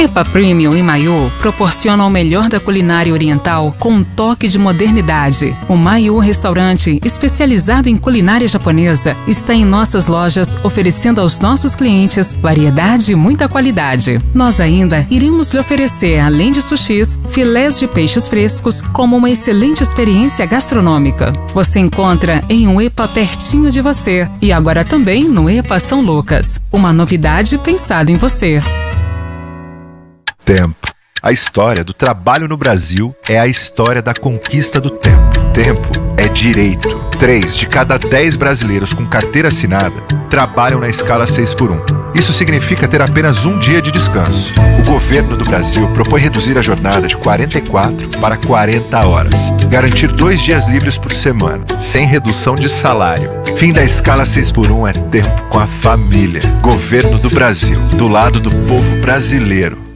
EPA Premium e Mayu proporcionam o melhor da culinária oriental com um toque de modernidade. O Mayu Restaurante, especializado em culinária japonesa, está em nossas lojas oferecendo aos nossos clientes variedade e muita qualidade. Nós ainda iremos lhe oferecer, além de sushis, filés de peixes frescos, como uma excelente experiência gastronômica. Você encontra em um EPA pertinho de você e agora também no EPA São Lucas. Uma novidade pensada em você. Tempo. A história do trabalho no Brasil é a história da conquista do tempo. Tempo é direito. 3 de cada 10 brasileiros com carteira assinada trabalham na escala 6x1. Isso significa ter apenas um dia de descanso. O governo do Brasil propõe reduzir a jornada de 44 para 40 horas. Garantir 2 dias livres por semana, sem redução de salário. Fim da escala 6x1 é tempo com a família. Governo do Brasil, do lado do povo brasileiro.